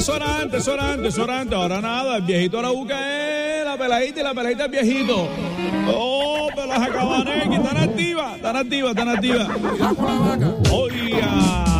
eso era antes. Ahora nada, el viejito la busca es la peladita y la peladita es viejito. Oh, pero las acabaneques, están activas. Oiga.